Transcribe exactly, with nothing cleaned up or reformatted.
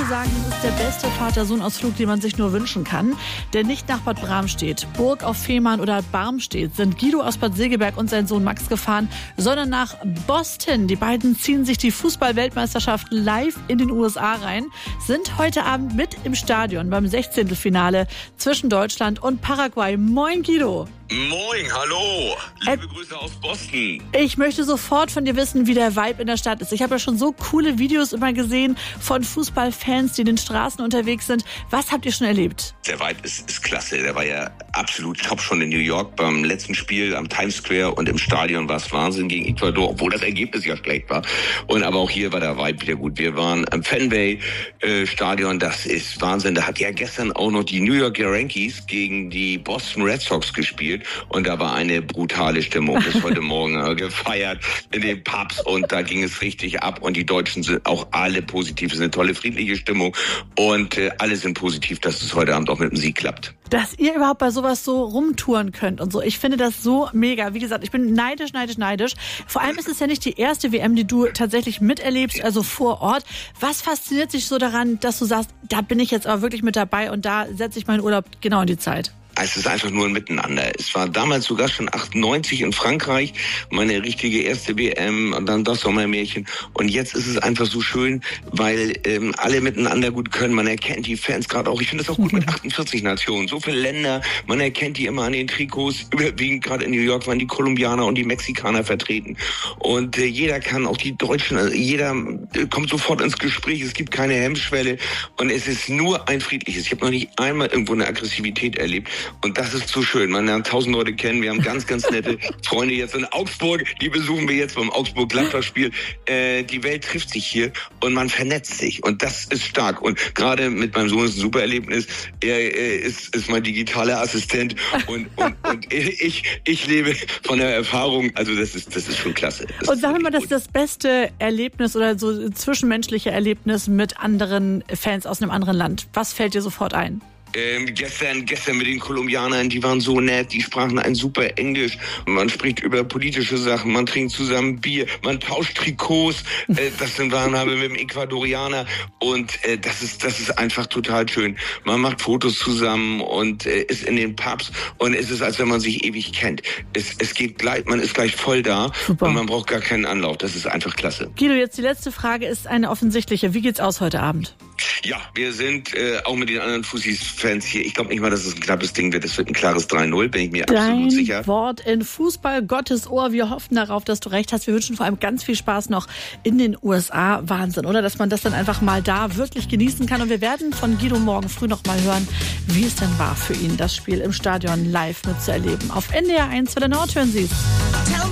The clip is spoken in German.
sagen, das ist der beste Vater-Sohn-Ausflug, den man sich nur wünschen kann. Denn nicht nach Bad Bramstedt, Burg auf Fehmarn oder Barmstedt sind Guido aus Bad Segeberg und sein Sohn Max gefahren, sondern nach Boston. Die beiden ziehen sich die Fußball-Weltmeisterschaft live in den U S A rein, sind heute Abend mit im Stadion beim Sechzehntelfinale zwischen Deutschland und Paraguay. Moin Guido. Moin, hallo. Liebe äh, Grüße aus Boston. Ich möchte sofort von dir wissen, wie der Vibe in der Stadt ist. Ich habe ja schon so coole Videos immer gesehen von Fußballfans, die in den Straßen unterwegs sind. Was habt ihr schon erlebt? Der Vibe ist, ist klasse. Der war ja absolut top schon in New York beim letzten Spiel am Times Square und im Stadion war es Wahnsinn gegen Ecuador, obwohl das Ergebnis ja schlecht war. Und aber auch hier war der Vibe wieder gut. Wir waren am Fenway äh, Stadion, das ist Wahnsinn. Da hat ja gestern auch noch die New York Yankees gegen die Boston Red Sox gespielt. Und da war eine brutale Stimmung bis heute Morgen äh, gefeiert in den Pubs und da ging es richtig ab und die Deutschen sind auch alle positiv. Es ist eine tolle friedliche Stimmung und äh, alle sind positiv, dass es heute Abend auch mit dem Sieg klappt. Dass ihr überhaupt bei sowas so rumtouren könnt und so. Ich finde das so mega. Wie gesagt, ich bin neidisch, neidisch, neidisch. Vor allem ist es ja nicht die erste W M, die du tatsächlich miterlebst, also vor Ort. Was fasziniert dich so daran, dass du sagst, da bin ich jetzt aber wirklich mit dabei und da setze ich meinen Urlaub genau in die Zeit? Es ist einfach nur ein Miteinander. Es war damals sogar schon achtundneunzig in Frankreich, meine richtige erste W M und dann das Sommermärchen. Und jetzt ist es einfach so schön, weil ähm, alle miteinander gut können. Man erkennt die Fans gerade auch. Ich finde das auch gut mit achtundvierzig Nationen. So viele Länder, man erkennt die immer an den Trikots. Überwiegend gerade in New York waren die Kolumbianer und die Mexikaner vertreten. Und äh, jeder kann, auch die Deutschen, also jeder äh, kommt sofort ins Gespräch. Es gibt keine Hemmschwelle und es ist nur ein friedliches. Ich habe noch nicht einmal irgendwo eine Aggressivität erlebt. Und das ist so schön. Man lernt tausend Leute kennen. Wir haben ganz, ganz nette Freunde jetzt in Augsburg. Die besuchen wir jetzt beim Augsburg-Gladbach-Spiel. Äh, die Welt trifft sich hier und man vernetzt sich. Und das ist stark. Und gerade mit meinem Sohn ist ein super Erlebnis. Er äh, ist, ist mein digitaler Assistent. Und, und, und ich, ich lebe von der Erfahrung. Also das ist, das ist schon klasse. Das und sagen wir mal, das ist das beste Erlebnis oder so zwischenmenschliche Erlebnis mit anderen Fans aus einem anderen Land. Was fällt dir sofort ein? Ähm, gestern, gestern mit den Kolumbianern, die waren so nett, die sprachen ein super Englisch. Man spricht über politische Sachen, man trinkt zusammen Bier, man tauscht Trikots. Äh, das sind waren wir mit dem Ecuadorianer und äh, das ist, das ist einfach total schön. Man macht Fotos zusammen und äh, ist in den Pubs und es ist, als wenn man sich ewig kennt. Es, es geht gleich, man ist gleich voll da. Super. Und man braucht gar keinen Anlauf. Das ist einfach klasse. Guido, jetzt die letzte Frage ist eine offensichtliche. Wie geht's aus heute Abend? Ja, wir sind äh, auch mit den anderen Fussis-Fans hier. Ich glaube nicht mal, dass es ein knappes Ding wird. Es wird ein klares drei null, bin ich mir Dein absolut sicher. Dein Wort in Fußball, Gottes Ohr. Wir hoffen darauf, dass du recht hast. Wir wünschen vor allem ganz viel Spaß noch in den U S A. Wahnsinn, oder? Dass man das dann einfach mal da wirklich genießen kann. Und wir werden von Guido morgen früh noch mal hören, wie es denn war für ihn, das Spiel im Stadion live mitzuerleben. Auf N D R eins für den Nord hören Sie es.